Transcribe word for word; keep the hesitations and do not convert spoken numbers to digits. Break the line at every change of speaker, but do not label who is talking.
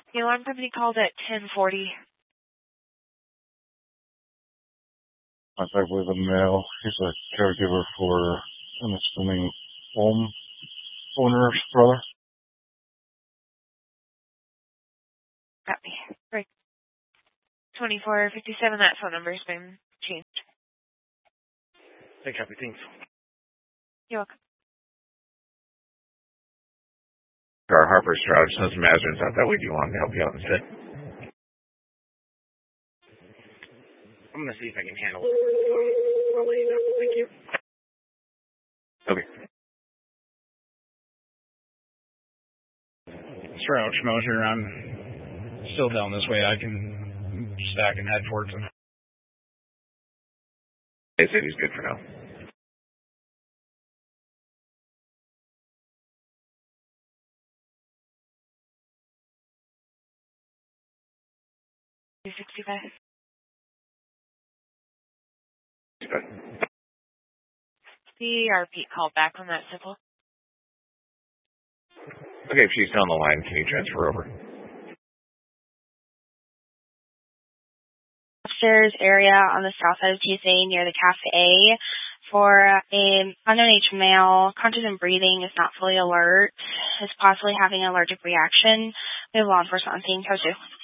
The alarm company called at ten forty.
Contact with a male. He's a caregiver for an assuming home owner's brother.
Copy. Right. twenty-four fifty-seven, that phone number's been changed.
Hey, copy, thanks.
You're welcome.
Our Harper Stroud sent some management out that way. Do you want me to help you out instead? I'm going to see if I can handle it. I'll let you know. Thank you. Okay. Stroud, Schmoser, I'm still down this way. I can stack and head towards him. They said he's good for now.
two sixty-five. The R P called back on that simple.
Okay, if she's on the line, can you transfer over?
Upstairs area on the south side of T S A near the cafe for a underage male. Conscious and breathing, is not fully alert, is possibly having an allergic reaction. We have law enforcement on scene. Code two.